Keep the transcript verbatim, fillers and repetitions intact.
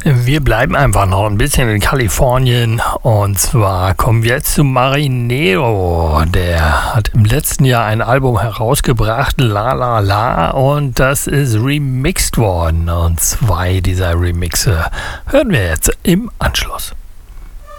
Wir bleiben einfach noch ein bisschen in Kalifornien und zwar kommen wir jetzt zu Marinero. Der hat im letzten Jahr ein Album herausgebracht, La La La, und das ist remixed worden und zwei dieser Remixe hören wir jetzt im Anschluss.